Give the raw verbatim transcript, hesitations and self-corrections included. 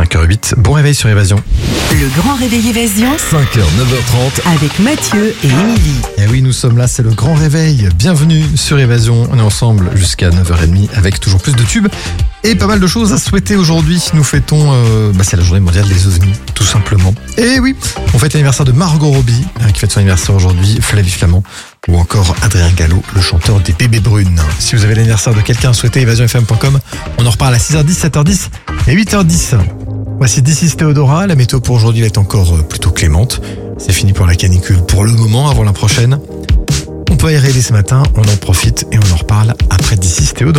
cinq heures huit. Bon réveil sur Évasion. Le grand réveil Évasion cinq heures, neuf heures trente. avec Mathieu et Émilie. Et oui, nous sommes là, c'est le grand réveil. Bienvenue sur Évasion. On est ensemble jusqu'à neuf heures trente avec toujours plus de tubes et pas mal de choses à souhaiter aujourd'hui. Nous fêtons, euh, bah c'est la journée mondiale des ovnis, tout simplement. Et oui, on fête l'anniversaire de Margot Robbie, qui fête son anniversaire aujourd'hui, Flavie Flamand, ou encore Adrien Gallo, le chanteur des Bébés Brunes. Si vous avez l'anniversaire de quelqu'un à souhaiter, évasion f m point com. On en reparle à six heures dix, sept heures dix et huit heures dix. Voici This is Théodora. La météo pour aujourd'hui est encore plutôt clémente. C'est fini pour la canicule pour le moment, avant la prochaine. On peut aérer dès ce matin, on en profite et on en reparle après This is Théodora.